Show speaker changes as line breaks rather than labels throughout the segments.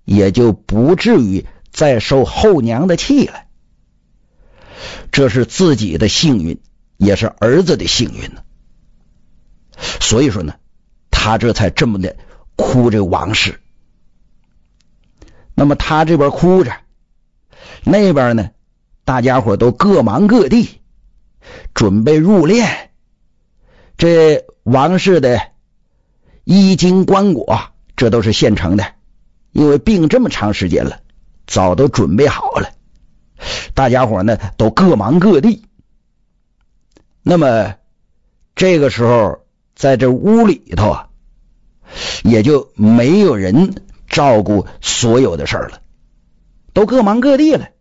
也就不至于再受后娘的气了。这是自己的幸运，也是儿子的幸运呢。所以说呢，他这才这么的哭这王氏。那么他这边哭着，那边呢，大家伙都各忙各地，准备入殓。这王氏的衣襟棺椁，这都是现成的，因为病这么长时间了，早都准备好了。大家伙呢都各忙各地。那么这个时候，在这屋里头啊，也就没有人照顾所有的事儿了，都各忙各地了。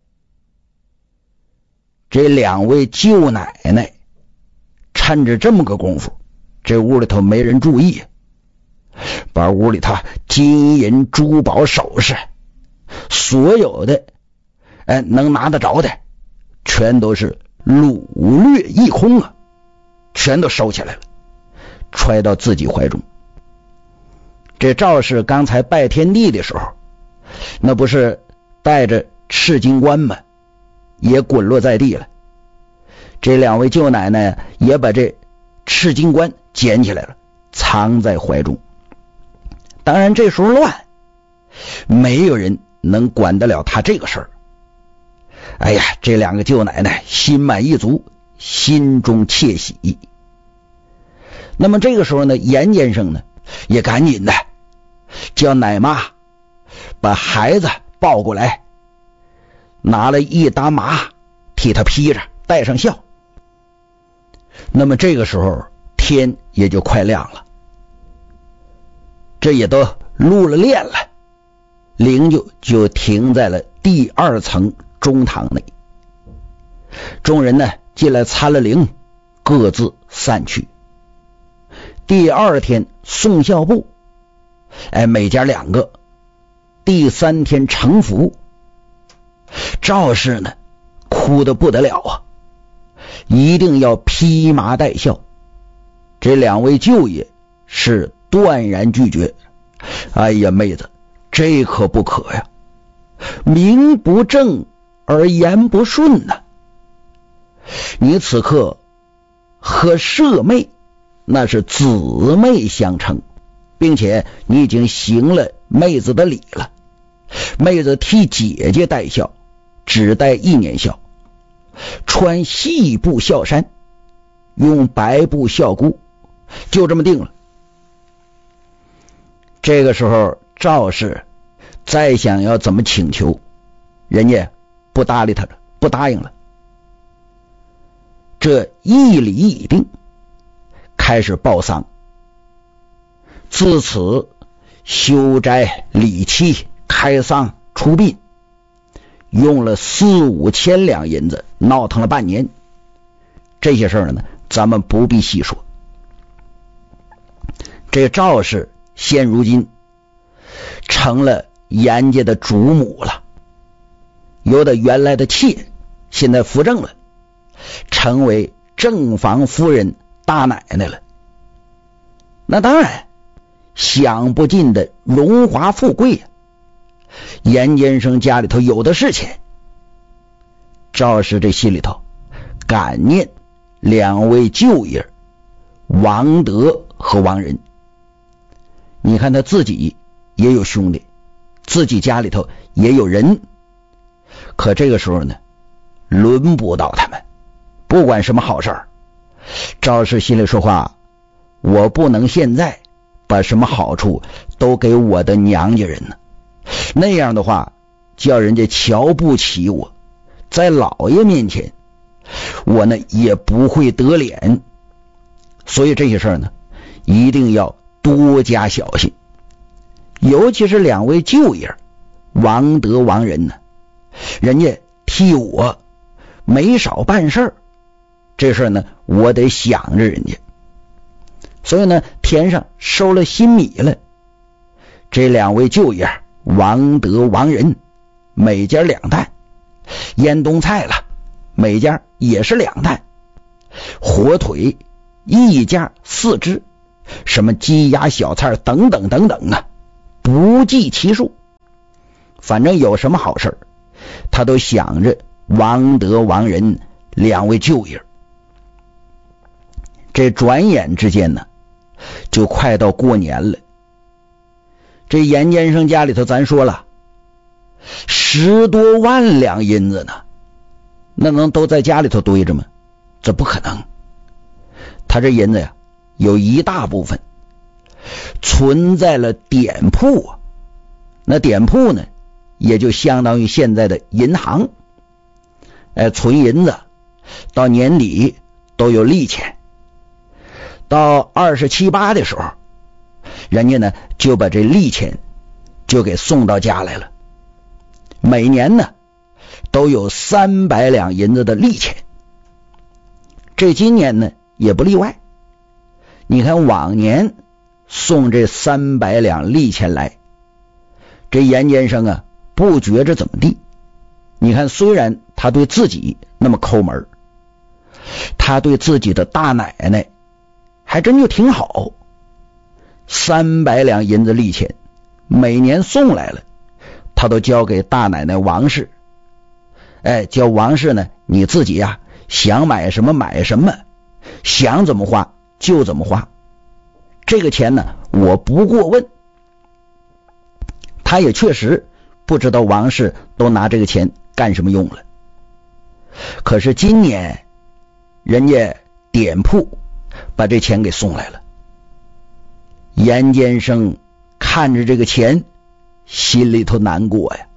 这两位舅奶奶趁着这么个功夫，这屋里头没人注意，把屋里头金银珠宝首饰所有的能拿得着的全都是掳掠一空啊，全都收起来了，揣到自己怀中。这赵氏刚才拜天地的时候，那不是带着赤金冠吗？也滚落在地了。这两位舅奶奶也把这赤金冠捡起来了，藏在怀中。当然这时候乱，没有人能管得了他这个事儿。哎呀，这两个舅奶奶心满意足，心中窃喜。那么这个时候呢，严先生呢也赶紧的叫奶妈把孩子抱过来，拿了一搭麻替他披着，带上孝。那么这个时候天也就快亮了，这也都入了殓了，灵就停在了第2层中堂内。众人呢进来参了灵，各自散去。第2天送孝部，每家2个。第3天成福。赵氏呢哭得不得了啊，一定要披麻戴孝。这两位舅爷是断然拒绝。哎呀，妹子，这可不可呀，名不正而言不顺呐。你此刻和舍妹那是姊妹相称，并且你已经行了妹子的礼了。妹子替姐姐戴孝，只戴1年孝，穿细布孝衫，用白布孝姑，就这么定了。这个时候赵氏再想要怎么请求，人家不搭理他了，不答应了。这一礼已定，开始报丧。自此修斋礼期开丧出殡，用了4、5千两银子，闹腾了半年。这些事儿呢咱们不必细说。这赵氏现如今成了严家的主母了，由他原来的妾现在扶正了，成为正房夫人大奶奶了。那当然享不尽的荣华富贵啊，严先生家里头有的是钱。赵氏这心里头感念2位舅爷王德和王仁。你看他自己也有兄弟，自己家里头也有人，可这个时候呢轮不到他们，不管什么好事儿。赵氏心里说话，我不能现在把什么好处都给我的娘家人呢，那样的话叫人家瞧不起我，在老爷面前我呢也不会得脸。所以这些事儿呢一定要多加小心。尤其是2位舅爷王德王仁呢，人家替我没少办事儿，这事儿呢我得想着人家。所以呢天上收了新米了，这2位舅爷王德王仁每家2担，腌冬菜了每家也是2担，火腿一家4只，什么鸡鸭小菜等等等等啊，不计其数。 反正有什么好事他都想着王德、王仁两位舅爷。这转眼之间呢，就快到过年了。这严先生家里头咱说了10多万两银子呢，那能都在家里头堆着吗？这不可能。他这银子呀，有一大部分存在了典铺啊。那典铺呢，也就相当于现在的银行。存银子到年底都有利钱，到27、28的时候，人家呢就把这利钱就给送到家来了。每年呢都有300两银子的利钱，这今年呢也不例外。你看往年送这300两利钱来，这严先生啊不觉着怎么地。你看虽然他对自己那么抠门，他对自己的大奶奶还真就挺好。300两银子利钱每年送来了，他都交给大奶奶王氏。叫王氏呢，你自己呀想买什么买什么，想怎么花就怎么花，这个钱呢我不过问。他也确实不知道王氏都拿这个钱干什么用了。可是今年人家典铺把这钱给送来了，严先生看着这个钱心里头难过呀。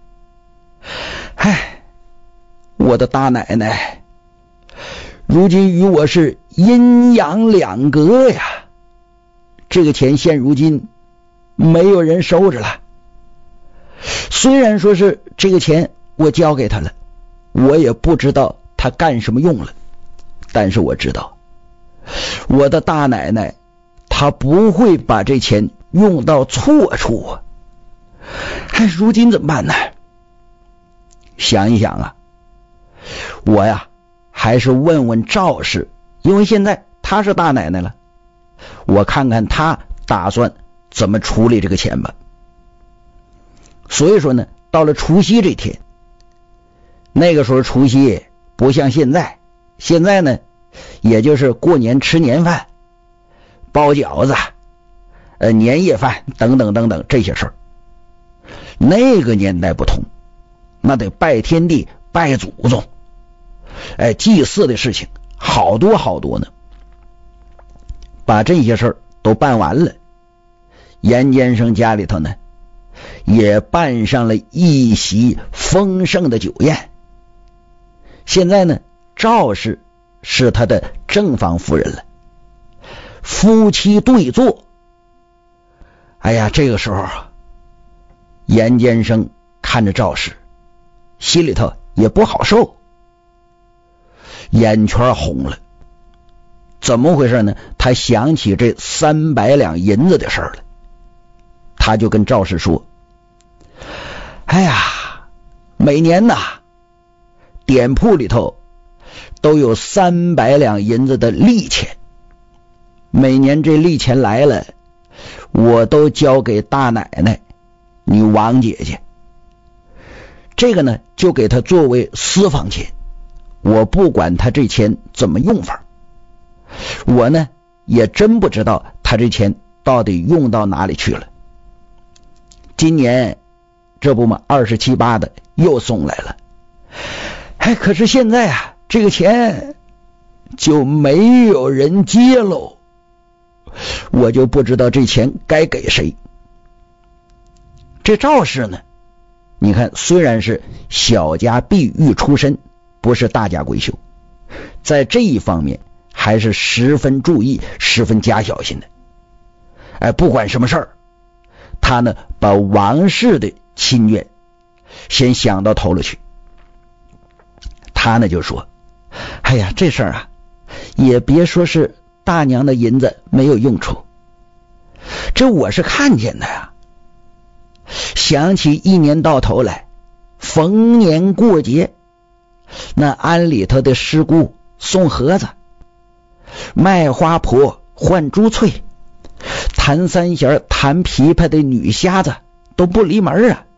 我的大奶奶如今与我是阴阳两隔呀，这个钱现如今没有人收着了。虽然说是这个钱我交给他了，我也不知道他干什么用了，但是我知道我的大奶奶她不会把这钱用到错处啊。如今怎么办呢？想一想啊，我呀还是问问赵氏，因为现在她是大奶奶了，我看看她打算怎么处理这个钱吧。所以说呢，到了除夕这天，那个时候除夕不像现在，现在呢也就是过年吃年饭、包饺子、年夜饭等等等等这些事儿。那个年代不同，那得拜天地拜祖宗，祭祀的事情好多好多呢。把这些事儿都办完了，严先生家里头呢也办上了一席丰盛的酒宴。现在呢赵氏是他的正房夫人了，夫妻对坐。这个时候严先生看着赵氏心里头也不好受，眼圈红了。怎么回事呢？他想起这300两银子的事了，他就跟赵氏说，每年呐典铺里头都有300两银子的利钱，每年这利钱来了，我都交给大奶奶你王姐姐，这个呢就给他作为私房钱，我不管他这钱怎么用法，我呢也真不知道他这钱到底用到哪里去了。今年这不嘛27、28的又送来了，可是现在啊这个钱就没有人接喽，我就不知道这钱该给谁。这赵氏呢，你看虽然是小家碧玉出身，不是大家闺秀，在这一方面还是十分注意、十分加小心的。不管什么事儿，他呢把王氏的亲愿先想到头了去。他呢就说，这事儿啊也别说是大娘的银子没有用处，这我是看见的呀。想起一年到头来逢年过节，那庵里头的师姑送盒子，卖花婆换珠翠，弹三弦弹琵琶的女瞎子都不离门啊。